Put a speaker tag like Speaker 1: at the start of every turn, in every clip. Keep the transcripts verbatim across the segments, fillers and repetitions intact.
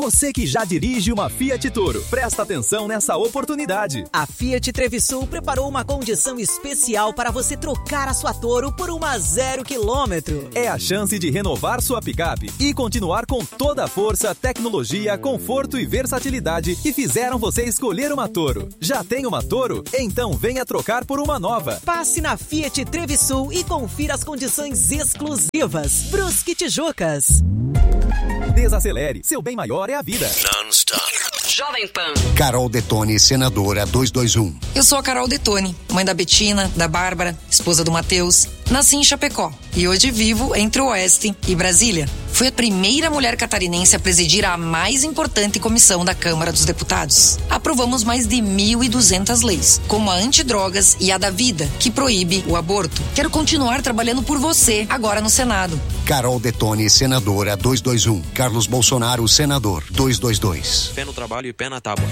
Speaker 1: Você que já dirige uma Fiat Toro, presta atenção nessa oportunidade.
Speaker 2: A Fiat Trevisul preparou uma condição especial para você trocar a sua Toro por uma zero quilômetro.
Speaker 1: É a chance de renovar sua picape e continuar com toda a força, tecnologia, conforto e versatilidade que fizeram você escolher uma Toro. Já tem uma Toro? Então venha trocar por uma nova.
Speaker 2: Passe na Fiat Trevisul e confira as condições exclusivas. Brusque Tijucas.
Speaker 1: Desacelere, seu bem maior é a vida.
Speaker 3: Non-stop.
Speaker 4: Jovem Pan.
Speaker 5: Carol Detone, senadora duzentos e vinte e um.
Speaker 4: Eu sou a Carol Detone, mãe da Betina, da Bárbara, esposa do Matheus. Nasci em Chapecó e hoje vivo entre o Oeste e Brasília. Fui a primeira mulher catarinense a presidir a mais importante comissão da Câmara dos Deputados. Aprovamos mais de mil e duzentas leis, como a antidrogas e a da vida, que proíbe o aborto. Quero continuar trabalhando por você, agora no Senado.
Speaker 5: Carol Detone, senadora duzentos e vinte e um. Carlos Bolsonaro, senador duzentos e vinte e dois.
Speaker 3: Pé no trabalho e pé na tábua.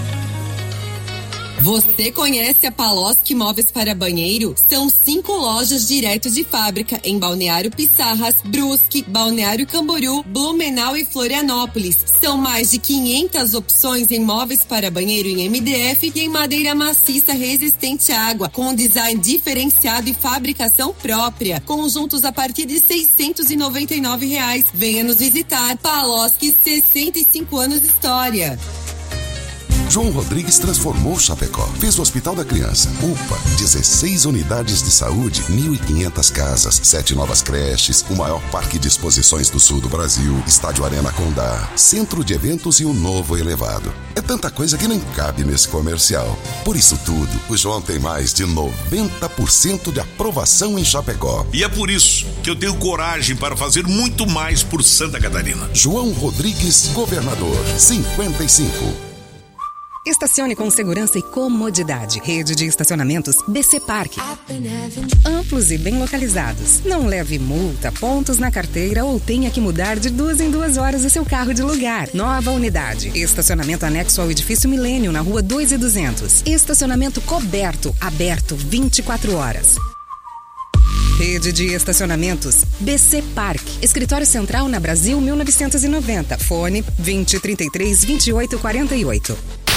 Speaker 6: Você conhece a Paloski Móveis para Banheiro? São cinco lojas direto de fábrica em Balneário Pissarras, Brusque, Balneário Camboriú, Blumenau e Florianópolis. São mais de quinhentas opções em móveis para banheiro em M D F e em madeira maciça resistente à água, com design diferenciado e fabricação própria. Conjuntos a partir de seiscentos e noventa e nove reais. Venha nos visitar. Paloski, sessenta e cinco anos de história.
Speaker 7: João Rodrigues transformou Chapecó. Fez o Hospital da Criança, U P A, dezesseis unidades de saúde, mil e quinhentas casas, sete novas creches, o maior parque de exposições do sul do Brasil, Estádio Arena Condá, centro de eventos e um novo elevado. É tanta coisa que nem cabe nesse comercial. Por isso tudo, o João tem mais de noventa por cento de aprovação em Chapecó.
Speaker 8: E é por isso que eu tenho coragem para fazer muito mais por Santa Catarina.
Speaker 7: João Rodrigues, governador, cinquenta e cinco.
Speaker 9: Estacione com segurança e comodidade. Rede de estacionamentos B C Park. Amplos e bem localizados. Não leve multa, pontos na carteira ou tenha que mudar de duas em duas horas o seu carro de lugar. Nova unidade. Estacionamento anexo ao edifício Milênio, na rua dois e duzentos. Estacionamento coberto, aberto vinte e quatro horas. Rede de estacionamentos B C Park. Escritório Central na Brasil mil novecentos e noventa. Fone vinte, trinta e três, vinte e oito, quarenta e oito.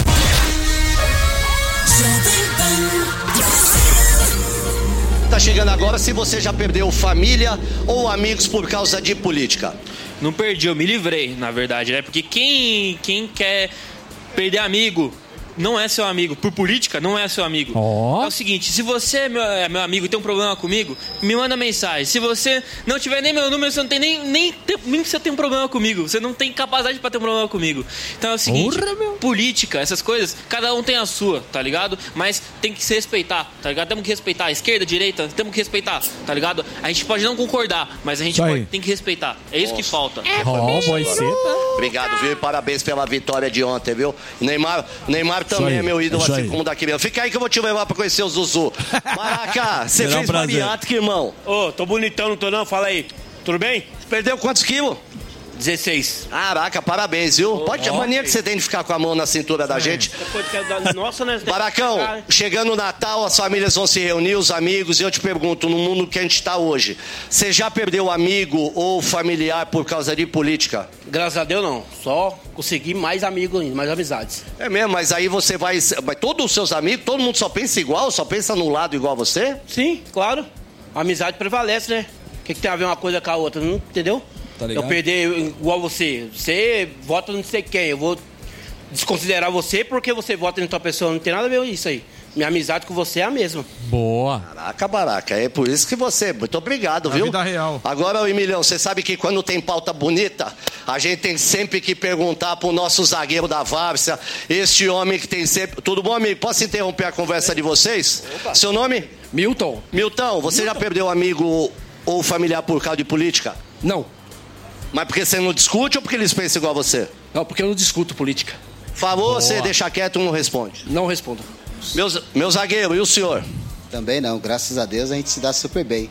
Speaker 10: Tá chegando agora se você já perdeu família ou amigos por causa de política.
Speaker 11: Não perdi, eu me livrei, na verdade, né? Porque quem, quem quer perder amigo não é seu amigo. Por política, não é seu amigo. Oh. É o seguinte, se você é meu, é meu amigo e tem um problema comigo, me manda mensagem. Se você não tiver nem meu número, você não tem nem, nem, nem você tem um problema comigo. Você não tem capacidade pra ter um problema comigo. Então é o seguinte, Porra, política, essas coisas, cada um tem a sua, tá ligado? Mas tem que se respeitar, tá ligado? Temos que respeitar a esquerda, a direita, temos que respeitar, tá ligado? A gente pode não concordar, mas a gente pode, tem que respeitar. É isso Nossa. que falta.
Speaker 12: É, oh,
Speaker 10: Obrigado, viu? E parabéns pela vitória de ontem, viu? Neymar, Neymar também é meu ídolo, assim como daquele. Fica aí que eu vou te levar pra conhecer o Zuzu. Maraca, você fez um bariátrica, irmão?
Speaker 13: Ô, oh, tô bonitão, não tô não? Fala aí. Tudo bem?
Speaker 10: Perdeu quantos quilos?
Speaker 13: dezesseis.
Speaker 10: Caraca, parabéns, viu? Oh, Pode a mania que você tem de ficar com a mão na cintura da gente.
Speaker 13: Nossa, né?
Speaker 10: Baracão, chegando o Natal, as famílias vão se reunir, os amigos, e eu te pergunto, no mundo que a gente tá hoje, você já perdeu amigo ou familiar por causa de política?
Speaker 13: Graças a Deus, não. Só consegui mais amigos ainda, mais amizades.
Speaker 10: É mesmo, mas aí você vai... Mas todos os seus amigos, todo mundo só pensa igual? Só pensa no lado igual a você?
Speaker 13: Sim, claro. A amizade prevalece, né? O que, que tem a ver uma coisa com a outra, não entendeu? Tá eu perder igual você. Você vota não sei quem. Eu vou desconsiderar você porque você vota em outra pessoa. Não tem nada a ver com isso aí. Minha amizade com você é a mesma.
Speaker 12: Boa.
Speaker 10: Caraca, Baraca. É por isso que você... Muito obrigado,
Speaker 12: na
Speaker 10: viu?
Speaker 12: Vida real.
Speaker 10: Agora, Emilhão, você sabe que quando tem pauta bonita, a gente tem sempre que perguntar pro nosso zagueiro da Várzea, este homem que tem sempre... Tudo bom, amigo? Posso interromper a conversa de vocês? Opa. Seu nome?
Speaker 13: Milton.
Speaker 10: Milton, você Milton. já perdeu amigo ou familiar por causa de política?
Speaker 13: Não.
Speaker 10: Mas porque você não discute ou porque eles pensam igual a você?
Speaker 13: Não, porque eu não discuto política.
Speaker 10: Falou, você deixa quieto e não responde?
Speaker 13: Não respondo.
Speaker 10: Meu, meu zagueiro, e o senhor?
Speaker 14: Também não, graças a Deus a gente se dá super bem.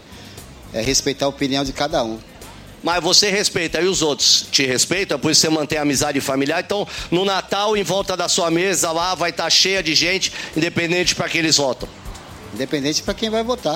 Speaker 14: É respeitar a opinião de cada um.
Speaker 10: Mas você respeita, e os outros te respeitam, por isso você mantém a amizade familiar. Então, no Natal, em volta da sua mesa lá, vai estar cheia de gente, independente para quem eles votam.
Speaker 14: Independente para quem vai votar.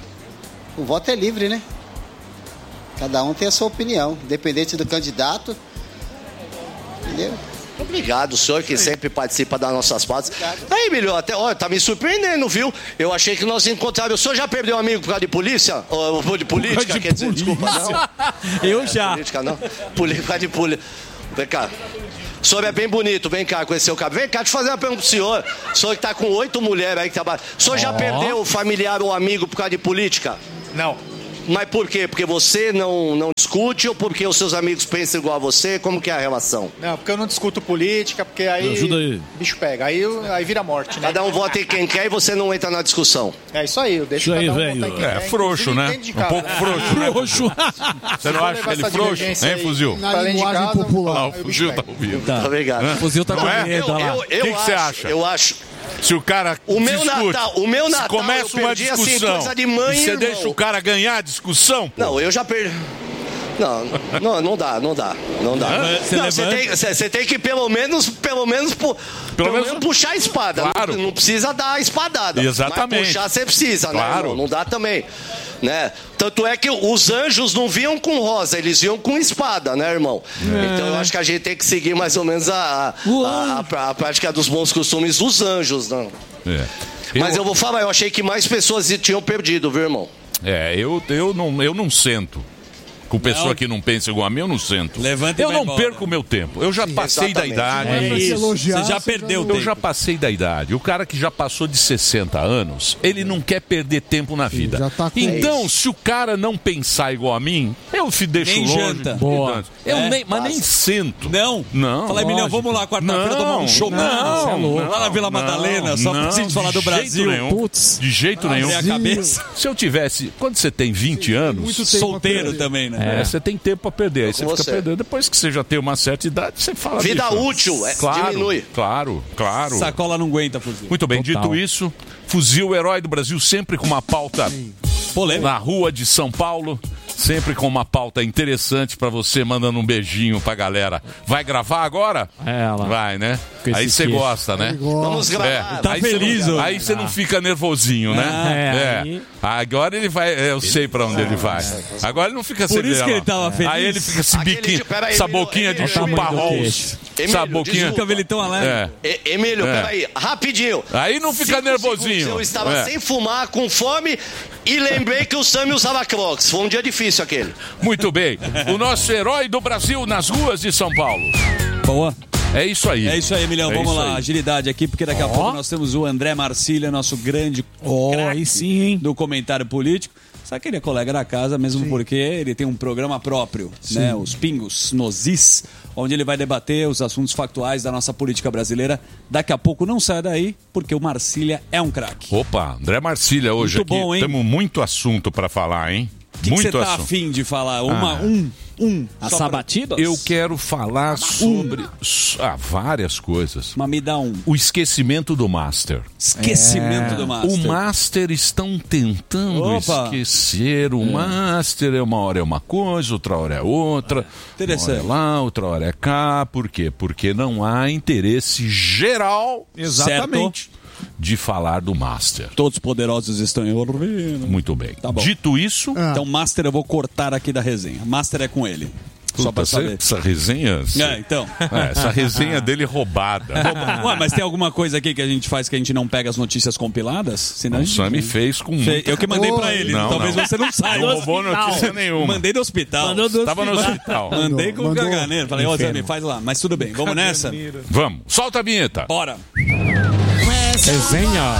Speaker 14: O voto é livre, né? Cada um tem a sua opinião, independente do candidato. Entendeu?
Speaker 10: Obrigado, o senhor que sempre participa das nossas pautas. Aí, Emílio, até, olha, tá me surpreendendo, viu? Eu achei que nós encontrávamos. O senhor já perdeu um amigo por causa de polícia? Ou de política, de quer dizer, desculpa, não?
Speaker 3: Eu
Speaker 10: é,
Speaker 3: já.
Speaker 10: Política, não? Política de polícia. Vem cá. O senhor é bem bonito, vem cá, conhecer o cabelo. Vem cá, deixa eu fazer uma pergunta pro senhor. O senhor que tá com oito mulheres aí que trabalham. O senhor oh. já perdeu o familiar ou amigo por causa de política?
Speaker 3: Não.
Speaker 10: Mas por quê? Porque você não, não discute ou porque os seus amigos pensam igual a você? Como que é a relação?
Speaker 3: Não, porque eu não discuto política, porque aí o bicho pega, aí, aí vira morte, né?
Speaker 10: Cada um vota em quem quer e você não entra na discussão.
Speaker 3: É isso aí, eu deixo
Speaker 12: isso aí,
Speaker 3: cada um
Speaker 12: velho.
Speaker 3: votar em quem
Speaker 12: É
Speaker 3: quer,
Speaker 12: frouxo, né? Um pouco frouxo, né?
Speaker 15: Frouxo.
Speaker 12: Você não acha ele frouxo? Hein, Fuzil?
Speaker 15: Na linguagem popular.
Speaker 12: Ah, o Fuzil tá ouvindo.
Speaker 10: Tá. Obrigado.
Speaker 15: O Fuzil tá com medo, olha lá.
Speaker 12: O que você acha?
Speaker 10: Eu acho...
Speaker 12: Se o cara
Speaker 10: o meu
Speaker 12: discute,
Speaker 10: Natal, o meu Natal,
Speaker 12: se começa uma
Speaker 10: perdi,
Speaker 12: discussão,
Speaker 10: assim, coisa de mãe
Speaker 12: e você
Speaker 10: e
Speaker 12: deixa o cara ganhar a discussão? Pô.
Speaker 10: Não, eu já perdi. Não, não, não dá, não dá, não dá. Você, não, você, tem, você, você tem que pelo menos, pelo menos, pelo, pelo menos puxar a espada.
Speaker 12: Claro.
Speaker 10: Não, não precisa dar a espadada.
Speaker 12: Exatamente.
Speaker 10: Mas puxar você precisa,
Speaker 12: claro.
Speaker 10: né? Não, não dá também, né? Tanto é que os anjos não vinham com rosa, eles vinham com espada, né, irmão? É. Então eu acho que a gente tem que seguir mais ou menos a, a, a, a prática dos bons costumes dos anjos, não?
Speaker 12: É.
Speaker 10: Mas
Speaker 12: eu...
Speaker 10: eu vou falar, eu achei que mais pessoas tinham perdido, viu, irmão?
Speaker 12: É, eu, eu, não, eu não sento. Com pessoa não. que não pensa igual a mim, eu não sento.
Speaker 15: Levanta
Speaker 12: eu
Speaker 15: e
Speaker 12: não
Speaker 15: vai
Speaker 12: perco o meu tempo. Eu já
Speaker 10: Sim,
Speaker 12: passei
Speaker 10: exatamente.
Speaker 12: da idade.
Speaker 15: É isso. Você já perdeu o tempo.
Speaker 12: Eu já passei da idade. O cara que já passou de sessenta anos, ele não quer perder tempo na vida.
Speaker 15: Já tá com
Speaker 12: então,
Speaker 15: isso.
Speaker 12: se o cara não pensar igual a mim, eu te deixo
Speaker 15: nem
Speaker 12: longe.
Speaker 15: Janta.
Speaker 12: Boa. Eu
Speaker 15: é,
Speaker 12: nem, mas nem sento.
Speaker 15: Não?
Speaker 12: Não.
Speaker 15: Fala, Emilhão, vamos lá quarta-feira tomar um show.
Speaker 12: Não, não,
Speaker 15: lá na Vila Madalena,
Speaker 12: não,
Speaker 15: só
Speaker 12: não,
Speaker 15: pra gente falar do Brasil.
Speaker 12: Nenhum,
Speaker 15: Putz.
Speaker 12: De jeito nenhum.
Speaker 15: A cabeça.
Speaker 12: Se eu tivesse... Quando você tem vinte anos...
Speaker 15: Solteiro também, né?
Speaker 12: É, você tem tempo pra perder. Aí você
Speaker 10: Com
Speaker 12: fica
Speaker 10: você.
Speaker 12: perdendo. Depois que você já tem uma certa idade, você fala...
Speaker 10: Vida
Speaker 12: bicho,
Speaker 10: útil, é,
Speaker 12: claro,
Speaker 10: diminui.
Speaker 12: Claro, claro.
Speaker 15: Sacola não aguenta, Fuzil.
Speaker 12: Muito bem,
Speaker 15: Total.
Speaker 12: dito isso, Fuzil, o herói do Brasil, sempre com uma pauta
Speaker 15: polêmica
Speaker 12: na rua de São Paulo. Sempre com uma pauta interessante pra você, mandando um beijinho pra galera. Vai gravar agora?
Speaker 15: Ela.
Speaker 12: Vai, né? Aí você gosta, né?
Speaker 10: Vamos gravar.
Speaker 12: É.
Speaker 15: Tá
Speaker 12: aí
Speaker 15: feliz
Speaker 12: cê,
Speaker 15: hoje.
Speaker 12: Aí você não fica nervosinho, né?
Speaker 15: Ah, é,
Speaker 12: é.
Speaker 15: aí...
Speaker 12: Agora ele vai. Eu sei pra onde ele vai. Agora ele não fica
Speaker 15: Por isso que ele tava feliz.
Speaker 12: Aí ele fica esse
Speaker 10: Aquele
Speaker 12: biquinho,
Speaker 10: de- peraí,
Speaker 12: essa
Speaker 10: Emílio,
Speaker 12: boquinha de
Speaker 10: Emílio,
Speaker 12: chupa-rols.
Speaker 10: Emílio,
Speaker 12: Essa boquinha.
Speaker 10: desculpa.
Speaker 15: Cabelitão alegre.
Speaker 12: É.
Speaker 10: E- Emílio,
Speaker 12: É.
Speaker 10: peraí, rapidinho.
Speaker 12: Aí não fica
Speaker 10: Cinco
Speaker 12: nervosinho.
Speaker 10: segundos, Eu estava
Speaker 12: É.
Speaker 10: sem fumar, com fome, e lembrei que o Sami usava Crocs. Foi um dia difícil aquele.
Speaker 12: Muito bem. O nosso herói do Brasil nas ruas de São Paulo.
Speaker 15: Boa.
Speaker 12: É isso aí.
Speaker 15: É isso aí, Emilhão.
Speaker 12: É
Speaker 15: Vamos
Speaker 12: isso
Speaker 15: lá,
Speaker 12: aí.
Speaker 15: agilidade aqui, porque daqui a
Speaker 12: Ó.
Speaker 15: pouco nós temos o André Marcília, nosso grande
Speaker 3: Oh,
Speaker 15: craque
Speaker 3: aí sim, hein?
Speaker 15: do comentário político. Sabe que ele é colega da casa, mesmo porque ele tem um programa próprio, né? Os Pingos nos Is, onde ele vai debater os assuntos factuais da nossa política brasileira. Daqui a pouco não sai daí, porque o Marcília é um craque.
Speaker 12: Opa, André Marcília hoje
Speaker 15: Muito
Speaker 12: aqui.
Speaker 15: bom, hein?
Speaker 12: Temos muito assunto pra falar, hein?
Speaker 15: O que
Speaker 12: muito
Speaker 15: você tá
Speaker 12: assunto.
Speaker 15: afim de falar? Uma,
Speaker 12: Ah.
Speaker 15: um, um.
Speaker 3: As
Speaker 15: só pra-
Speaker 3: sabatidas?
Speaker 12: Eu quero falar sobre ah, várias coisas.
Speaker 15: Mas me dá um.
Speaker 12: O esquecimento do Master.
Speaker 15: Esquecimento
Speaker 3: É.
Speaker 15: do Master.
Speaker 12: O Master estão tentando
Speaker 15: Opa.
Speaker 12: esquecer. O Master é uma hora é uma coisa, outra hora é outra.
Speaker 15: Interessante.
Speaker 12: Uma hora é lá, outra hora é cá. Por quê? Porque não há interesse geral
Speaker 15: Exatamente.
Speaker 12: de falar do Master.
Speaker 15: Todos poderosos estão ouvindo.
Speaker 12: Muito bem.
Speaker 15: Tá bom.
Speaker 12: Dito isso,
Speaker 15: Então, Master eu vou cortar aqui da resenha. Master é com ele. Só pra
Speaker 12: puta,
Speaker 15: saber.
Speaker 12: essa resenha.
Speaker 15: É, então.
Speaker 12: É, essa resenha dele roubada.
Speaker 15: Ué, mas tem alguma coisa aqui que a gente faz que a gente não pega as notícias compiladas? Senão a
Speaker 12: O
Speaker 15: gente...
Speaker 12: Sami fez com.
Speaker 15: Fe-
Speaker 12: muita-
Speaker 15: Eu que mandei pra
Speaker 3: Oi.
Speaker 15: ele,
Speaker 12: Não,
Speaker 15: talvez
Speaker 12: não.
Speaker 15: você não saiba.
Speaker 12: Não roubou notícia nenhuma.
Speaker 15: Mandei do hospital.
Speaker 3: Mandou do
Speaker 12: Tava no hospital.
Speaker 15: Mandei com o
Speaker 3: Mandou.
Speaker 15: caganeiro. Falei, ô Sami,
Speaker 3: Inferno.
Speaker 15: faz lá. Mas tudo bem, vamos nessa?
Speaker 12: Vamos, solta a vinheta.
Speaker 15: Bora.
Speaker 3: Resenha.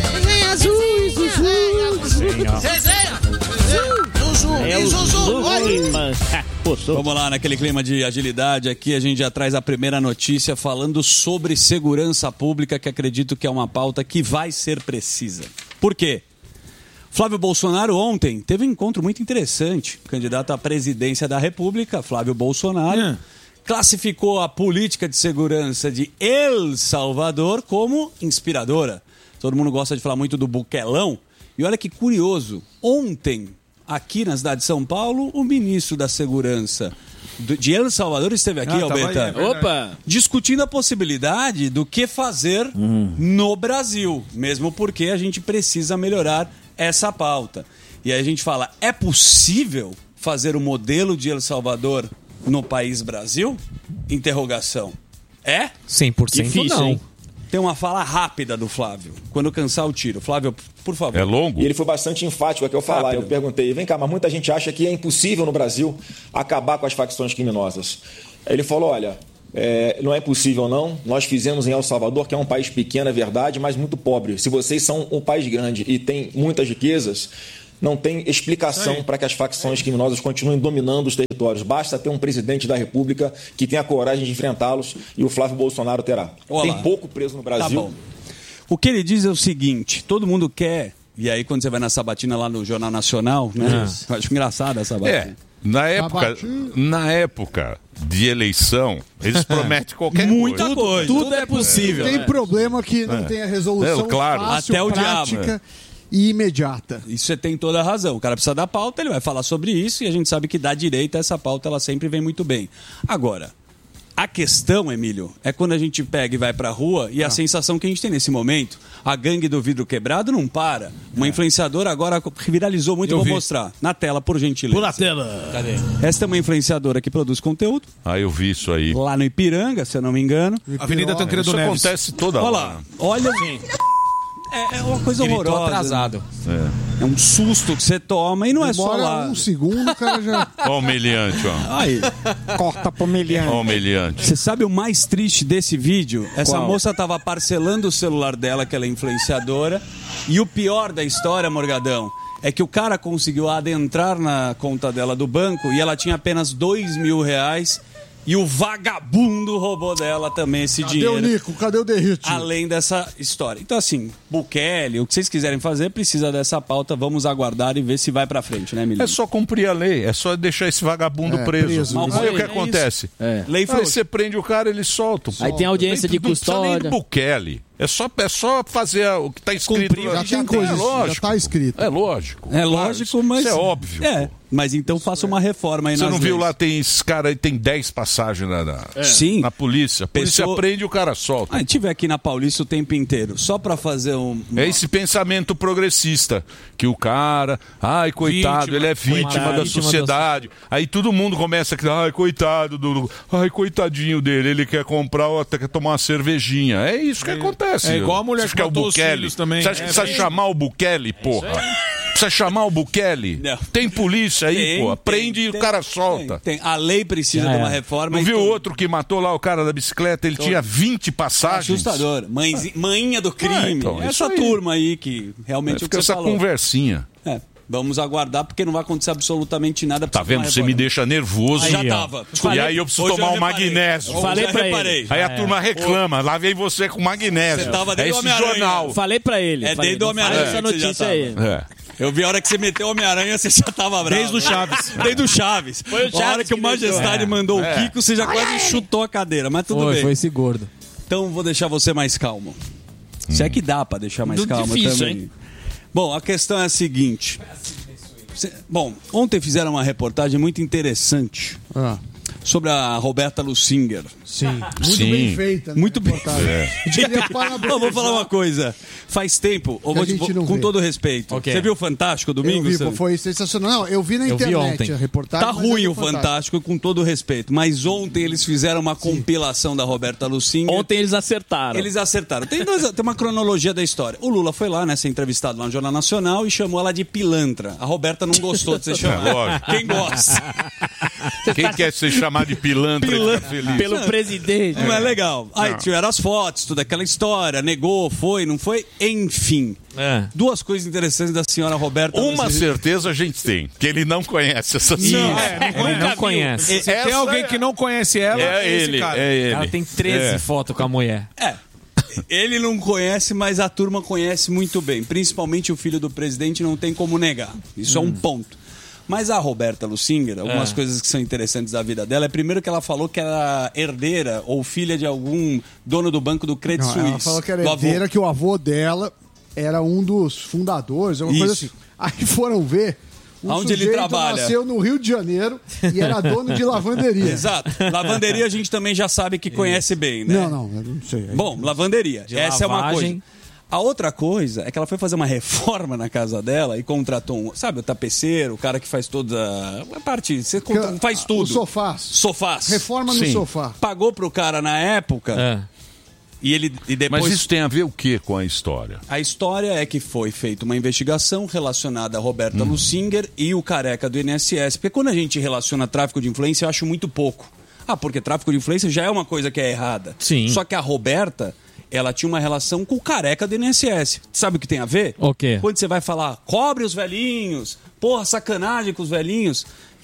Speaker 3: É o Zuzu Limas.
Speaker 15: Vamos lá, naquele clima de agilidade aqui, a gente já traz a primeira notícia falando sobre segurança pública, que acredito que é uma pauta que vai ser precisa. Por quê? Flávio Bolsonaro ontem teve um encontro muito interessante. O candidato à presidência da República, Flávio Bolsonaro,
Speaker 3: É.
Speaker 15: classificou a política de segurança de El Salvador como inspiradora. Todo mundo gosta de falar muito do Buquelão. E olha que curioso, ontem, aqui na cidade de São Paulo, o ministro da Segurança do- de El Salvador esteve aqui,
Speaker 3: Ah, tava
Speaker 15: Alberto,
Speaker 3: aí, é verdade.
Speaker 15: Opa! discutindo a possibilidade do que fazer no Brasil, mesmo porque a gente precisa melhorar essa pauta. E aí a gente fala, é possível fazer o modelo de El Salvador no país Brasil? Interrogação. É?
Speaker 16: cem por cento
Speaker 15: Difícil,
Speaker 16: não.
Speaker 15: hein? Tem uma fala rápida do Flávio. Quando cansar o tiro. Flávio, por favor.
Speaker 12: É longo?
Speaker 17: E ele foi bastante enfático aqui ao falar.
Speaker 15: Rápido.
Speaker 17: Eu perguntei, vem cá, mas muita gente acha que é impossível no Brasil acabar com as facções criminosas. Ele falou, olha, é, não é possível não. Nós fizemos em El Salvador, que é um país pequeno, é verdade, mas muito pobre. Se vocês são um país grande e tem muitas riquezas, não tem explicação para que as facções criminosas continuem dominando os territórios. Basta ter um presidente da República que tenha a coragem de enfrentá-los e o Flávio Bolsonaro terá.
Speaker 15: Olá.
Speaker 17: Tem pouco preso no Brasil.
Speaker 15: Tá bom. O que ele diz é o seguinte, todo mundo quer, e aí quando você vai na sabatina lá no Jornal Nacional, né?
Speaker 12: É.
Speaker 15: Eu acho engraçado essa sabatina.
Speaker 12: É, na época, na época de eleição, eles prometem qualquer
Speaker 15: Muita
Speaker 12: coisa.
Speaker 15: coisa.
Speaker 16: Tudo é possível.
Speaker 18: Tem
Speaker 16: né?
Speaker 18: problema que não
Speaker 12: É.
Speaker 18: tem a resolução
Speaker 12: É, claro.
Speaker 18: fácil,
Speaker 15: Até o
Speaker 18: prática
Speaker 15: diabo.
Speaker 18: e imediata.
Speaker 15: Isso você tem toda a razão. O cara precisa da pauta, ele vai falar sobre isso e a gente sabe que da direita essa pauta ela sempre vem muito bem. Agora, a questão, Emílio, é quando a gente pega e vai pra rua e a sensação que a gente tem nesse momento, a gangue do vidro quebrado não para. Uma influenciadora agora viralizou muito, eu vou
Speaker 19: vi.
Speaker 15: mostrar. Na tela, por gentileza.
Speaker 19: Por na tela.
Speaker 15: Cadê? Esta é uma influenciadora que produz conteúdo.
Speaker 12: Ah, eu vi isso aí.
Speaker 15: Lá no Ipiranga, se eu não me engano.
Speaker 19: Avenida Tancredo
Speaker 12: Isso
Speaker 19: Neves.
Speaker 12: acontece toda
Speaker 15: Olha
Speaker 12: hora.
Speaker 15: lá, olha. É, é uma coisa
Speaker 16: Gritou
Speaker 15: horrorosa.
Speaker 16: atrasado.
Speaker 12: É.
Speaker 15: É um susto que você toma e não é só
Speaker 18: Demora
Speaker 15: lá.
Speaker 18: um segundo, o cara já...
Speaker 12: Ó o meliante, ó.
Speaker 15: Aí.
Speaker 18: Corta pro milhão.
Speaker 12: Ó o meliante.
Speaker 15: Você sabe o mais triste desse vídeo? Essa
Speaker 16: Qual?
Speaker 15: moça tava parcelando o celular dela, que ela é influenciadora. E o pior da história, Morgadão, é que o cara conseguiu adentrar na conta dela do banco e ela tinha apenas dois mil reais. E o vagabundo roubou dela também esse
Speaker 18: Cadê
Speaker 15: dinheiro.
Speaker 18: o Nico? Cadê o Derrite?
Speaker 15: Além dessa história. Então, assim, Bukele, o que vocês quiserem fazer, precisa dessa pauta. Vamos aguardar e ver se vai pra frente, né, Emílio?
Speaker 12: É só cumprir a lei, é só deixar esse vagabundo
Speaker 18: É,
Speaker 12: preso.
Speaker 18: preso.
Speaker 12: Aí
Speaker 15: Mas
Speaker 12: o que
Speaker 15: é
Speaker 12: acontece?
Speaker 16: É.
Speaker 15: Lei
Speaker 12: Aí você prende o cara, eles soltam.
Speaker 16: Aí tem audiência de
Speaker 12: Não precisa nem
Speaker 16: custódia.
Speaker 12: do Bukele. É só, é só fazer o que está escrito.
Speaker 15: Cumprir,
Speaker 12: lá.
Speaker 18: Já tem coisa,
Speaker 12: é
Speaker 18: já
Speaker 12: lógico.
Speaker 18: tá escrito.
Speaker 12: É lógico.
Speaker 15: É lógico, mas...
Speaker 12: Isso é óbvio.
Speaker 15: É, mas então faça uma reforma aí
Speaker 12: Você
Speaker 15: nas
Speaker 12: não viu
Speaker 15: leis.
Speaker 12: lá, tem esse cara aí, tem dez passagens na, na,
Speaker 15: Sim.
Speaker 12: na polícia. A polícia
Speaker 15: Pessoa-
Speaker 12: prende e o cara solta.
Speaker 15: Ah, tive aqui na Paulista o tempo inteiro, só pra fazer um... uma-
Speaker 12: É esse pensamento progressista, que o cara, ai, coitado,
Speaker 19: Vítima,
Speaker 12: ele é vítima
Speaker 16: coitado,
Speaker 12: da
Speaker 16: vítima
Speaker 12: sociedade. Aí todo mundo começa a ai, coitado, do, ai, coitadinho dele, ele quer comprar ou até quer tomar uma cervejinha. É isso que acontece.
Speaker 19: É igual a mulher
Speaker 12: Você
Speaker 19: que
Speaker 12: acha que é o
Speaker 19: matou os
Speaker 12: Bukele?
Speaker 19: filhos também.
Speaker 12: Você acha que
Speaker 19: É,
Speaker 12: precisa
Speaker 19: é
Speaker 12: chamar o Bukele, porra? Precisa chamar o Bukele?
Speaker 15: Não.
Speaker 12: Tem polícia aí,
Speaker 15: Tem,
Speaker 12: porra.
Speaker 15: tem,
Speaker 12: Prende e
Speaker 15: tem,
Speaker 12: o cara solta.
Speaker 15: Tem, tem. A lei precisa
Speaker 16: Já
Speaker 15: de uma
Speaker 16: é.
Speaker 15: reforma.
Speaker 12: Não
Speaker 15: e
Speaker 12: viu
Speaker 15: tudo.
Speaker 12: outro que matou lá o cara da bicicleta? Ele tinha vinte passagens.
Speaker 15: Assustador. Mãezinha, manhinha do crime.
Speaker 12: Ah, então, isso
Speaker 15: Essa
Speaker 12: aí.
Speaker 15: turma aí que realmente o que
Speaker 12: Fica
Speaker 15: você
Speaker 12: essa
Speaker 15: falou.
Speaker 12: conversinha.
Speaker 15: É, vamos aguardar porque não vai acontecer absolutamente nada.
Speaker 12: Tá
Speaker 15: Precisa de uma
Speaker 12: vendo? Você me
Speaker 15: reforma.
Speaker 12: deixa nervoso.
Speaker 15: Aí já
Speaker 12: E, ó,
Speaker 15: tava.
Speaker 12: E
Speaker 15: Falei-
Speaker 12: aí eu preciso
Speaker 15: hoje
Speaker 12: tomar
Speaker 15: eu
Speaker 12: um
Speaker 15: reparei.
Speaker 12: magnésio.
Speaker 15: Hoje
Speaker 16: Falei
Speaker 15: eu
Speaker 16: pra
Speaker 15: reparei.
Speaker 16: ele.
Speaker 12: Aí a
Speaker 16: É.
Speaker 12: turma reclama. Lá vem você com magnésio.
Speaker 15: Você tava
Speaker 12: é
Speaker 15: desde o
Speaker 12: esse
Speaker 15: Homem-Aranha.
Speaker 12: jornal.
Speaker 16: Falei pra ele.
Speaker 15: É
Speaker 16: falei,
Speaker 15: desde o
Speaker 16: não fala
Speaker 15: Homem-Aranha
Speaker 16: essa
Speaker 15: que você já
Speaker 16: notícia
Speaker 15: tava.
Speaker 16: aí.
Speaker 12: É.
Speaker 15: Eu vi a hora que você meteu o Homem-Aranha, você já tava bravo.
Speaker 19: Desde o Chaves.
Speaker 15: Desde o Chaves.
Speaker 16: Foi o
Speaker 15: A
Speaker 16: Chaves
Speaker 15: hora que o
Speaker 16: que
Speaker 15: Majestade
Speaker 16: deixou.
Speaker 15: mandou
Speaker 12: É.
Speaker 15: o Kiko, você já quase chutou a cadeira, mas tudo
Speaker 16: Foi,
Speaker 15: bem.
Speaker 16: foi esse gordo.
Speaker 15: Então vou deixar você mais calmo. Se é que dá pra deixar mais
Speaker 16: Muito
Speaker 15: calmo
Speaker 16: difícil,
Speaker 15: também.
Speaker 16: hein?
Speaker 15: Bom, a questão é a seguinte. Cê- Bom, ontem fizeram uma reportagem muito interessante
Speaker 18: Ah,
Speaker 15: sobre a Roberta Lusinger.
Speaker 18: sim. Muito
Speaker 12: Sim.
Speaker 18: bem feita. né,
Speaker 15: Muito bem.
Speaker 18: reportagem.
Speaker 12: É.
Speaker 18: Queria parabenizar.
Speaker 15: Não, vou falar uma coisa. Faz tempo, eu
Speaker 18: Que a
Speaker 15: vou te-
Speaker 18: gente não
Speaker 15: com
Speaker 18: vê.
Speaker 15: todo respeito.
Speaker 16: Ok.
Speaker 15: Você viu o Fantástico
Speaker 18: Eu
Speaker 15: domingo?
Speaker 18: vi,
Speaker 15: Você-
Speaker 18: pô, foi sensacional. Não, eu vi na
Speaker 16: Eu vi
Speaker 18: internet
Speaker 16: ontem.
Speaker 18: a reportagem.
Speaker 15: Tá
Speaker 18: mas eu
Speaker 15: ruim
Speaker 18: vi
Speaker 15: o Fantástico, com todo respeito. Mas ontem eles fizeram uma compilação da Roberta Lusinger.
Speaker 16: Ontem eles acertaram.
Speaker 15: Eles acertaram. Tem, dois- tem uma cronologia da história. O Lula foi lá, né, ser entrevistado lá no Jornal Nacional e chamou ela de pilantra. A Roberta não gostou de ser chamada.
Speaker 12: É, lógico.
Speaker 15: Quem gosta?
Speaker 12: Quem quer ser chamado de pilantra,
Speaker 15: Pilan-
Speaker 12: fica feliz.
Speaker 16: Pelo presidente.
Speaker 15: Não é legal. Aí
Speaker 12: Não.
Speaker 15: tiveram as fotos, toda aquela história. Negou, foi, não foi? Enfim.
Speaker 16: É.
Speaker 15: Duas coisas interessantes da senhora Roberta.
Speaker 12: Uma
Speaker 15: Lusinger.
Speaker 12: certeza a gente tem, que ele não conhece essa
Speaker 19: Não,
Speaker 12: senhora.
Speaker 19: é, não
Speaker 16: Ele
Speaker 19: conhece.
Speaker 16: não conhece.
Speaker 19: Se tem
Speaker 12: Essa
Speaker 19: alguém
Speaker 12: é-
Speaker 19: que não conhece ela,
Speaker 12: É
Speaker 19: esse
Speaker 12: ele,
Speaker 19: cara.
Speaker 12: é ele.
Speaker 16: Ela tem treze
Speaker 12: É.
Speaker 16: fotos com a mulher.
Speaker 15: É. Ele não conhece, mas a turma conhece muito bem. Principalmente o filho do presidente, não tem como negar. Isso é um ponto. Mas a Roberta Lusinger, algumas
Speaker 16: É.
Speaker 15: coisas que são interessantes da vida dela, é primeiro que ela falou que era herdeira ou filha de algum dono do banco do Credit
Speaker 18: Não,
Speaker 15: Suisse.
Speaker 18: ela falou que era
Speaker 15: do avô.
Speaker 18: herdeira, que o avô dela era um dos fundadores, uma coisa
Speaker 15: Isso.
Speaker 18: assim. Aí foram ver. O
Speaker 15: Aonde ele
Speaker 18: sujeito
Speaker 15: trabalha.
Speaker 18: nasceu no Rio de Janeiro e era dono de lavanderia.
Speaker 15: Exato. Lavanderia a gente também já sabe que conhece bem, né?
Speaker 18: Não, não, eu não sei.
Speaker 15: Bom, lavanderia.
Speaker 16: De
Speaker 15: Essa é uma
Speaker 16: lavagem.
Speaker 15: coisa. A outra coisa é que ela foi fazer uma reforma na casa dela e contratou um, sabe, o tapeceiro, o cara que faz toda a parte, você contra, faz tudo.
Speaker 18: Os sofás.
Speaker 15: Sofás.
Speaker 18: Reforma no
Speaker 15: Sim.
Speaker 18: sofá.
Speaker 15: Pagou pro cara na época.
Speaker 12: É.
Speaker 15: E ele e depois
Speaker 12: Mas isso tem a ver o que com a história?
Speaker 15: A história é que foi feita uma investigação relacionada a Roberta hum. Lusinger e o careca do I N S S. Porque quando a gente relaciona tráfico de influência, eu acho muito pouco. Ah, porque tráfico de influência já é uma coisa que é errada.
Speaker 16: Sim.
Speaker 15: Só que a Roberta, ela tinha uma relação com o careca do I N S S. Sabe o que tem a ver?
Speaker 16: O quê?
Speaker 15: Quando você vai falar, cobre os velhinhos, porra, sacanagem com os velhinhos.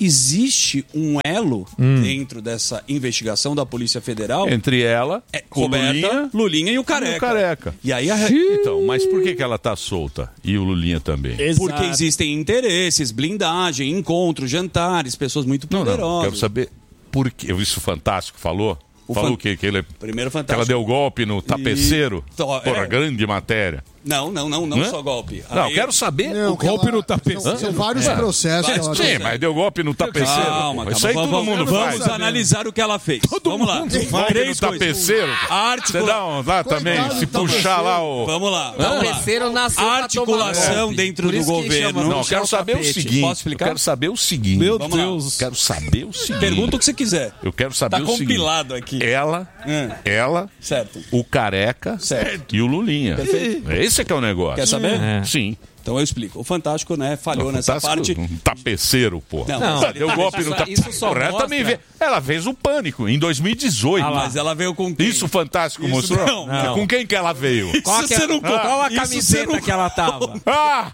Speaker 15: Existe um elo hum. dentro dessa investigação da Polícia Federal.
Speaker 12: Entre ela,
Speaker 15: é, Roberta, Lulinha, Lulinha e o careca.
Speaker 12: E o careca.
Speaker 15: E aí a...
Speaker 12: Então, mas por que, que ela tá solta? E o Lulinha também?
Speaker 15: Exato. Porque existem interesses, blindagem, encontros, jantares, pessoas muito poderosas.
Speaker 12: Não, não, quero saber por que. Isso Fantástico falou?
Speaker 15: O
Speaker 12: Falou
Speaker 15: fan...
Speaker 12: que, que ele é...
Speaker 15: Primeiro Fantástico.
Speaker 12: Que ela deu golpe no tapeceiro.
Speaker 15: E...
Speaker 12: Porra,
Speaker 15: é.
Speaker 12: grande matéria.
Speaker 15: Não, não, não, não, não só golpe.
Speaker 12: Não,
Speaker 15: Aí...
Speaker 12: quero saber
Speaker 18: não,
Speaker 12: o golpe
Speaker 18: ela...
Speaker 12: no tapeceiro.
Speaker 18: São, são vários é. processos.
Speaker 15: Vários
Speaker 18: ela...
Speaker 12: Sim, mas deu golpe no tapeceiro.
Speaker 15: Calma, calma.
Speaker 12: Isso aí
Speaker 15: vamos,
Speaker 12: todo mundo
Speaker 15: vamos
Speaker 12: faz.
Speaker 15: Vamos analisar o que ela fez.
Speaker 12: Todo
Speaker 15: vamos lá.
Speaker 12: mundo vai
Speaker 15: Três
Speaker 12: no tapeceiro.
Speaker 15: Articula...
Speaker 12: Você dá um lá também,
Speaker 18: Coitado
Speaker 12: se puxar lá o...
Speaker 15: Vamos lá.
Speaker 16: O tapeceiro nasceu
Speaker 15: A articulação dentro do governo.
Speaker 12: Não, quero saber o seguinte.
Speaker 15: Posso explicar?
Speaker 12: Eu quero saber o seguinte.
Speaker 15: Meu Deus.
Speaker 12: Quero saber o seguinte.
Speaker 15: Pergunta o que você quiser.
Speaker 12: Eu quero saber
Speaker 15: tá
Speaker 12: o seguinte.
Speaker 15: Tá compilado aqui.
Speaker 12: Ela,
Speaker 15: hum.
Speaker 12: ela,
Speaker 15: certo.
Speaker 12: o careca
Speaker 15: certo.
Speaker 12: e o Lulinha.
Speaker 15: Perfeito.
Speaker 12: Esse é que é o negócio.
Speaker 15: Quer saber?
Speaker 12: É. Sim.
Speaker 15: Então eu explico. O Fantástico, né, falhou
Speaker 12: o
Speaker 15: nessa
Speaker 12: Fantástico,
Speaker 15: parte.
Speaker 12: Um tapeceiro, pô.
Speaker 15: Não,
Speaker 12: não deu
Speaker 15: tá,
Speaker 12: golpe
Speaker 15: isso,
Speaker 12: no tapeceiro. Ela também veio. Ela fez o Pânico em dois mil e dezoito.
Speaker 15: Ah, mas ela veio com quem?
Speaker 12: Isso o Fantástico
Speaker 15: Isso
Speaker 12: mostrou?
Speaker 15: Não, não.
Speaker 12: Com quem que ela veio?
Speaker 16: Qual, que é,
Speaker 15: não,
Speaker 16: qual a camiseta
Speaker 15: não...
Speaker 16: que ela tava?
Speaker 12: Ah!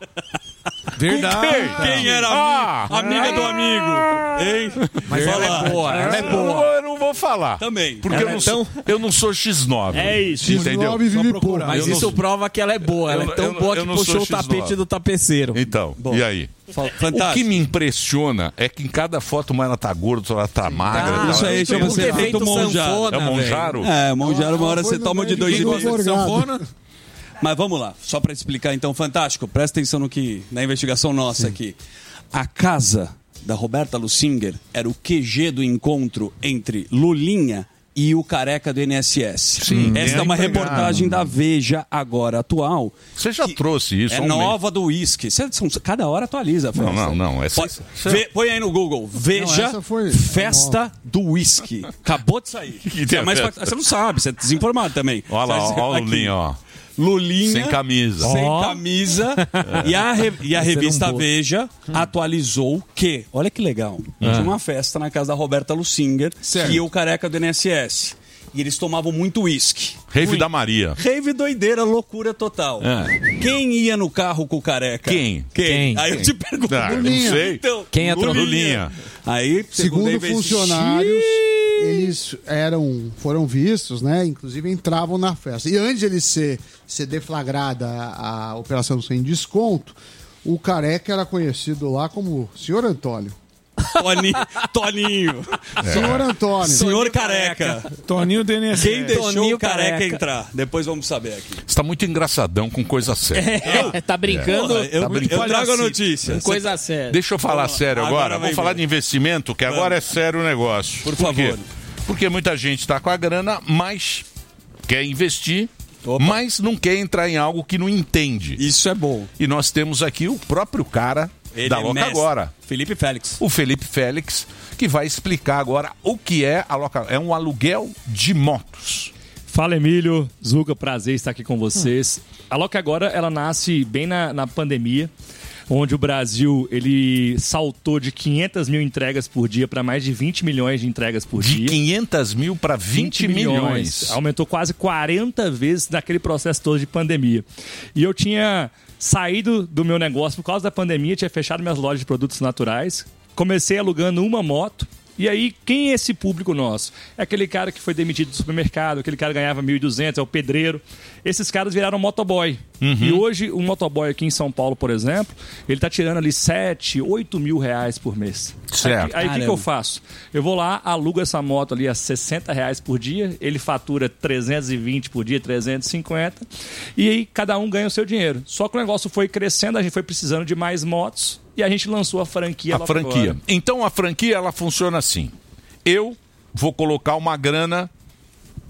Speaker 15: Verdade. Quem? Quem era
Speaker 12: ah,
Speaker 15: amiga ah, do amigo? Hein?
Speaker 16: Mas ela é boa, ela é boa.
Speaker 12: Eu não vou falar.
Speaker 15: Também.
Speaker 12: Porque
Speaker 16: ela
Speaker 12: eu não,
Speaker 16: é tão...
Speaker 12: sou, eu não sou X nove.
Speaker 16: É isso.
Speaker 12: Entendeu?
Speaker 16: Mas isso não... prova que ela é boa. Ela eu, é tão eu, boa eu, que eu puxou o tapete do tapeceiro.
Speaker 12: Então,
Speaker 16: Bom,
Speaker 12: e aí?
Speaker 15: Fantástico.
Speaker 12: O que me impressiona é que em cada foto uma ela tá gorda, ela tá magra.
Speaker 15: Ah, isso aí chama-se efeito Monjaro.
Speaker 12: É Monjaro?
Speaker 15: É, Monjaro, uma hora você toma de dois e meio.
Speaker 18: Sanfona.
Speaker 15: Mas vamos lá, só para explicar então, Fantástico, presta atenção no que, na investigação nossa Sim. aqui. A casa da Roberta Lusinger era o Q G do encontro entre Lulinha e o careca do I N S S.
Speaker 12: Sim,
Speaker 15: Esta é uma reportagem da Veja agora atual.
Speaker 12: Você já trouxe isso?
Speaker 15: É
Speaker 12: um
Speaker 15: nova mês. Do uísque. Cada hora atualiza.
Speaker 12: Não, não, não. Essa,
Speaker 15: Pode, vê, põe aí no Google. Veja não, foi... Festa do Uísque. Acabou de sair. Você, mas, você não sabe, você é desinformado também.
Speaker 12: Olha lá, olha o Lulinha, ó.
Speaker 15: Lulinha.
Speaker 12: Sem camisa.
Speaker 15: Sem oh. camisa. E a, re, e a revista Veja hum. atualizou que, olha que legal, ah. tinha uma festa na casa da Roberta Lusinger certo. E o careca do I N S S. E eles tomavam muito uísque.
Speaker 12: Rave da Maria.
Speaker 15: Rave doideira, loucura total. É. Quem ia no carro com o careca?
Speaker 12: Quem?
Speaker 15: Quem?
Speaker 16: Quem?
Speaker 15: Aí
Speaker 16: Quem?
Speaker 15: eu te pergunto.
Speaker 12: Ah, eu não sei.
Speaker 15: Então,
Speaker 16: Quem é
Speaker 12: Lulinha?
Speaker 15: Aí,
Speaker 18: segundo
Speaker 15: segundo
Speaker 18: funcionários, eles eram, foram vistos, né? Inclusive entravam na festa. E antes de ele ser, ser deflagrada a, a operação sem desconto, o careca era conhecido lá como Senhor Antônio.
Speaker 15: Toninho. Toninho.
Speaker 18: É. Senhor Antônio.
Speaker 15: Senhor Careca.
Speaker 16: Toninho do I N S S.
Speaker 15: Quem deixou
Speaker 16: Toninho
Speaker 15: o careca,
Speaker 16: careca
Speaker 15: entrar? Depois vamos saber aqui.
Speaker 12: Você tá muito engraçadão com coisa séria.
Speaker 16: É, tá brincando.
Speaker 15: É. Eu,
Speaker 12: tá brincando.
Speaker 15: eu trago a notícia.
Speaker 16: Com coisa séria.
Speaker 12: Deixa eu falar
Speaker 15: Vamos
Speaker 12: sério agora.
Speaker 15: agora
Speaker 12: Vamos falar ver. de investimento, que agora é sério o negócio.
Speaker 15: Por,
Speaker 12: Por
Speaker 15: favor.
Speaker 12: Quê? Porque muita gente tá com a grana, mas quer investir, Opa. mas não quer entrar em algo que não entende.
Speaker 15: Isso é bom.
Speaker 12: E nós temos aqui o próprio cara
Speaker 15: Ele
Speaker 12: da
Speaker 15: é
Speaker 12: Loca
Speaker 15: mestre.
Speaker 12: Agora.
Speaker 15: Felipe Félix.
Speaker 12: O Felipe Félix, que vai explicar agora o que é a Loca. É um aluguel de motos.
Speaker 19: Fala, Emílio, Zuca, prazer estar aqui com vocês. A Loca Agora, ela nasce bem na, na pandemia, onde o Brasil ele saltou de quinhentas mil entregas por dia para mais de vinte milhões de entregas por
Speaker 12: de
Speaker 19: dia.
Speaker 12: De quinhentas mil para vinte milhões.
Speaker 19: Aumentou quase quarenta vezes naquele processo todo de pandemia. E eu tinha saído do meu negócio por causa da pandemia, tinha fechado minhas lojas de produtos naturais, comecei alugando uma moto. E aí, quem é esse público nosso? É aquele cara que foi demitido do supermercado, aquele cara que ganhava mil e duzentos, é o pedreiro. Esses caras viraram motoboy. Uhum. E hoje, um motoboy aqui em São Paulo, por exemplo, ele tá tirando ali sete, oito mil reais por mês.
Speaker 12: Certo.
Speaker 19: Aí o que, que eu faço? Eu vou lá, alugo essa moto ali a sessenta reais por dia, ele fatura trezentos e vinte por dia, trezentos e cinquenta, e aí cada um ganha o seu dinheiro. Só que o negócio foi crescendo, a gente foi precisando de mais motos, e a gente lançou a franquia.
Speaker 12: A franquia. Agora. Então a franquia ela funciona assim. Eu vou colocar uma grana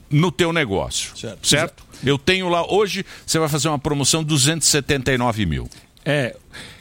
Speaker 12: no teu negócio, certo? certo? Eu tenho lá, hoje você vai fazer uma promoção duzentos e setenta e nove mil.
Speaker 19: É,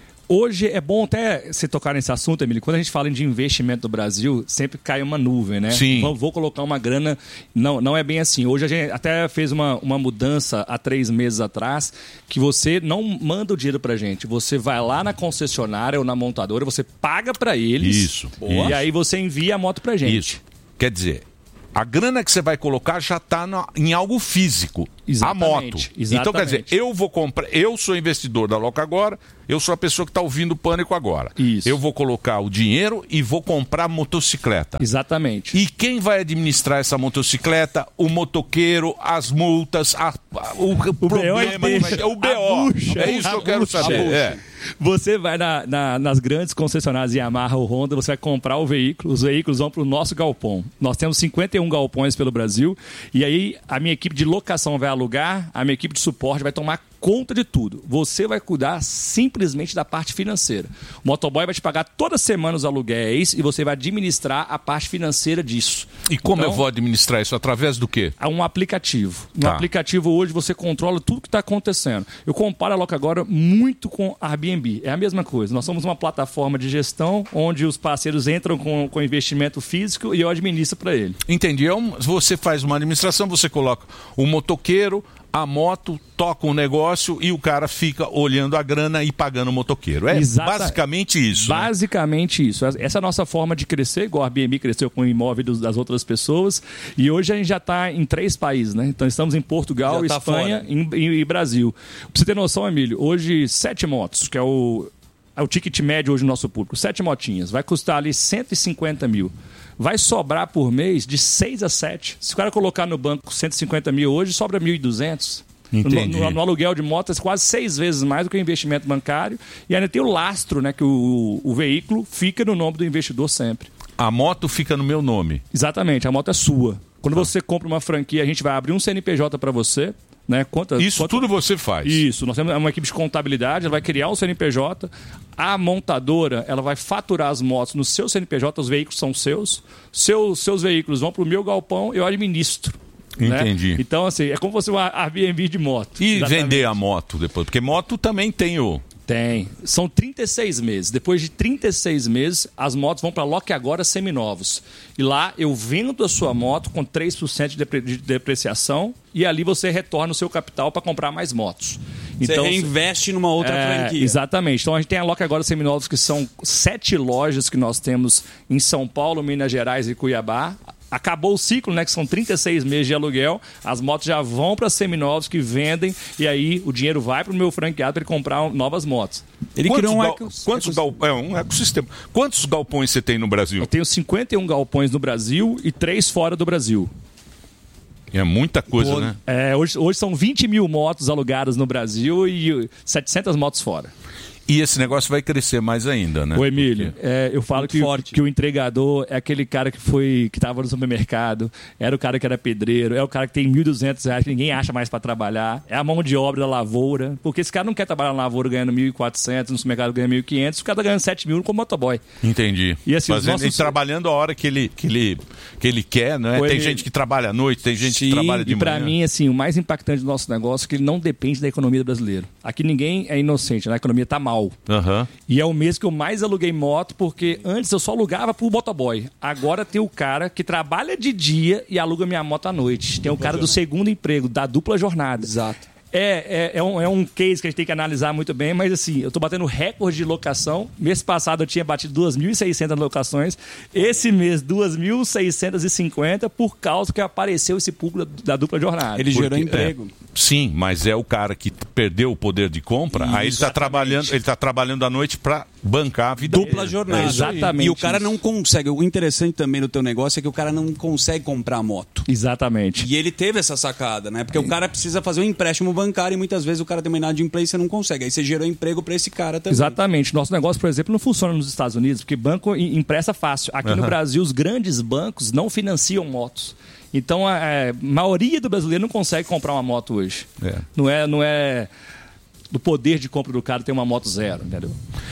Speaker 19: hoje é bom até você tocar nesse assunto, Emílio, quando a gente fala de investimento no Brasil, sempre cai uma nuvem, né?
Speaker 12: Sim.
Speaker 19: Vou, vou colocar uma grana, não, não é bem assim. Hoje a gente até fez uma, uma mudança há três meses atrás, que você não manda o dinheiro pra gente, você vai lá na concessionária ou na montadora, você paga pra eles.
Speaker 12: Isso.
Speaker 19: E aí você envia a moto pra gente.
Speaker 12: Isso. Quer dizer, a grana que você vai colocar já está em algo físico,
Speaker 19: exatamente,
Speaker 12: a moto.
Speaker 19: Exatamente.
Speaker 12: Então, quer dizer, eu vou comprar, eu sou investidor da Loca Agora, eu sou a pessoa que está ouvindo o Pânico agora.
Speaker 19: Isso.
Speaker 12: Eu vou colocar o dinheiro e vou comprar motocicleta.
Speaker 19: Exatamente.
Speaker 12: E quem vai administrar essa motocicleta? O motoqueiro, as multas, a, a, o, o problema,
Speaker 19: é
Speaker 12: o B O.
Speaker 19: Bucha,
Speaker 12: é isso que eu quero saber. É.
Speaker 19: Você vai na, na, nas grandes concessionárias Yamaha ou Honda, você vai comprar o veículo, os veículos vão para o nosso galpão. Nós temos cinquenta e um galpões pelo Brasil, e aí a minha equipe de locação vai alugar, a minha equipe de suporte vai tomar conta de tudo. Você vai cuidar simplesmente da parte financeira. O motoboy vai te pagar toda semana os aluguéis e você vai administrar a parte financeira disso.
Speaker 12: E como
Speaker 19: então,
Speaker 12: eu vou administrar isso? Através do quê?
Speaker 19: É um aplicativo. No
Speaker 12: tá.
Speaker 19: aplicativo hoje você controla tudo que está acontecendo. Eu comparo a Loca Agora muito com a Airbnb. É a mesma coisa. Nós somos uma plataforma de gestão onde os parceiros entram com, com investimento físico e eu administro para ele.
Speaker 12: Entendi. Você faz uma administração, você coloca o motoqueiro, a moto, toca um negócio e o cara fica olhando a grana e pagando o motoqueiro. É
Speaker 19: Exata,
Speaker 12: basicamente isso.
Speaker 19: Basicamente né? isso. Essa é a nossa forma de crescer, igual a Airbnb cresceu com o imóvel dos, das outras pessoas. E hoje a gente já está em três países, né? Então estamos em Portugal, tá Espanha e, e, e Brasil. Pra você ter noção, Emílio, hoje sete motos, que é o, é o ticket médio hoje do nosso público, sete motinhas, vai custar ali cento e cinquenta mil. Vai sobrar por mês de seis a sete. Se o cara colocar no banco cento e cinquenta mil hoje, sobra mil e duzentos.
Speaker 12: Entendi.
Speaker 19: No, no, no aluguel de motos, quase seis vezes mais do que o investimento bancário. E ainda tem o lastro, né? Que o, o veículo fica no nome do investidor sempre.
Speaker 12: A moto fica no meu nome.
Speaker 19: Exatamente, a moto é sua. Quando ah. você compra uma franquia, a gente vai abrir um C N P J para você. Né? Quanta,
Speaker 12: Isso
Speaker 19: quanta...
Speaker 12: tudo você faz?
Speaker 19: Isso, nós temos uma equipe de contabilidade, ela vai criar um C N P J, a montadora ela vai faturar as motos no seu C N P J, os veículos são seus, seus, seus veículos vão para o meu galpão, eu administro.
Speaker 12: Entendi.
Speaker 19: Né? Então, assim, é como se fosse uma Airbnb de moto.
Speaker 12: E
Speaker 19: exatamente.
Speaker 12: Vender a moto depois? Porque moto também tem o...
Speaker 19: Tem. São trinta e seis meses. Depois de trinta e seis meses, as motos vão para Loca Agora seminovos. E lá eu vendo a sua moto com três por cento de, depre- de depreciação e ali você retorna o seu capital para comprar mais motos.
Speaker 15: Você então, reinveste numa outra
Speaker 19: é,
Speaker 15: franquia.
Speaker 19: Exatamente. Então a gente tem a Loca Agora seminovos, que são sete lojas que nós temos em São Paulo, Minas Gerais e Cuiabá. Acabou o ciclo, né? Que são trinta e seis meses de aluguel. As motos já vão para seminovos que vendem e aí o dinheiro vai para o meu franqueado para ele comprar novas motos.
Speaker 12: Ele criou um, gal... Quantos gal... é, um ecossistema. Quantos galpões você tem no Brasil?
Speaker 19: Eu tenho cinquenta e um galpões no Brasil e três fora do Brasil.
Speaker 12: É muita coisa,
Speaker 19: Pô,
Speaker 12: né?
Speaker 19: É, hoje, hoje são vinte mil motos alugadas no Brasil e setecentas motos fora.
Speaker 12: E esse negócio vai crescer mais ainda, né?
Speaker 19: Ô, Emílio, é, eu falo que, que o entregador é aquele cara que foi que estava no supermercado, era o cara que era pedreiro, é o cara que tem mil e duzentos reais que ninguém acha mais para trabalhar, é a mão de obra da lavoura, porque esse cara não quer trabalhar na lavoura ganhando mil e quatrocentos, no supermercado ganhando mil e quinhentos, o cara tá ganhando sete mil como motoboy.
Speaker 12: Entendi.
Speaker 19: E assim,
Speaker 12: Fazendo,
Speaker 19: nossos...
Speaker 12: e trabalhando a hora que ele, que ele, que ele quer, né? Ô, tem Emílio... gente que trabalha à noite, tem gente Sim, que trabalha de
Speaker 19: e pra
Speaker 12: manhã.
Speaker 19: E para mim, assim, o mais impactante do nosso negócio é que ele não depende da economia do brasileiro. Aqui ninguém é inocente, né? A economia tá mal.
Speaker 12: Aham. Uhum.
Speaker 19: E é o mês que eu mais aluguei moto, porque antes eu só alugava pro motoboy. Agora tem o cara que trabalha de dia e aluga minha moto à noite. Tem o cara do segundo emprego, da dupla jornada.
Speaker 15: Exato.
Speaker 19: É, é, é, um, é um case que a gente tem que analisar muito bem, mas assim, eu tô batendo recorde de locação. Mês passado eu tinha batido duas mil e seiscentas locações. Esse mês, duas mil seiscentas e cinquenta, por causa que apareceu esse público da, da dupla jornada.
Speaker 15: Ele gerou
Speaker 12: Porque,
Speaker 15: emprego.
Speaker 12: É, sim, mas é o cara que perdeu o poder de compra, isso, aí ele tá trabalhando, ele tá trabalhando à noite para bancar a vida
Speaker 15: dupla
Speaker 12: dele.
Speaker 15: jornada.
Speaker 19: É exatamente.
Speaker 15: E o cara
Speaker 19: isso.
Speaker 15: não consegue. O interessante também do teu negócio é que o cara não consegue comprar moto.
Speaker 19: Exatamente.
Speaker 15: E ele teve essa sacada, né? Porque Sim. o cara precisa fazer um empréstimo bancário e muitas vezes o cara tem uma inadimplência e você não consegue. Aí você gerou emprego para esse cara também.
Speaker 19: Exatamente. Nosso negócio, por exemplo, não funciona nos Estados Unidos, porque banco empresta fácil. Aqui uhum. no Brasil, os grandes bancos não financiam motos. Então, a, a maioria do brasileiro não consegue comprar uma moto hoje.
Speaker 12: É.
Speaker 19: Não é... Não é... do poder de compra do cara ter uma moto zero, entendeu?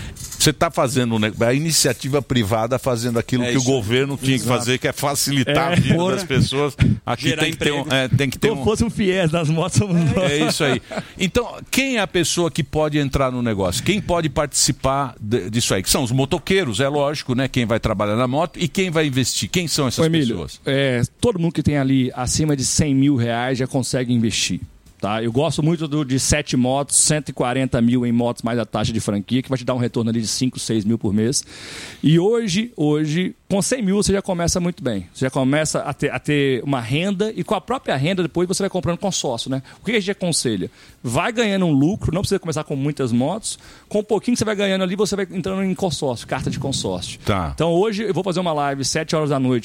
Speaker 12: Você está fazendo um negócio, a iniciativa privada fazendo aquilo é que isso. o governo tinha Exato. que fazer, que é facilitar é, a vida porra. das pessoas. Aqui tem que, ter um, é, tem que ter
Speaker 19: Como
Speaker 12: um...
Speaker 19: fosse um fiéis das motos, somos nós.
Speaker 12: É isso aí. Então, quem é a pessoa que pode entrar no negócio? Quem pode participar de, disso aí? Que são os motoqueiros, é lógico, né? Quem vai trabalhar na moto e quem vai investir. Quem são essas Ô, Emílio, pessoas?
Speaker 19: É, todo mundo que tem ali acima de cem mil reais já consegue investir. Tá? Eu gosto muito do, de sete motos, cento e quarenta mil em motos mais a taxa de franquia, que vai te dar um retorno ali de cinco, seis mil por mês. E hoje, hoje, com cem mil você já começa muito bem. Você já começa a ter, a ter uma renda e com a própria renda depois você vai comprando consórcio, né? O que a gente aconselha? Vai ganhando um lucro, não precisa começar com muitas motos, com um pouquinho que você vai ganhando ali, você vai entrando em consórcio, carta de consórcio.
Speaker 12: Tá.
Speaker 19: Então hoje eu vou fazer uma live sete horas da noite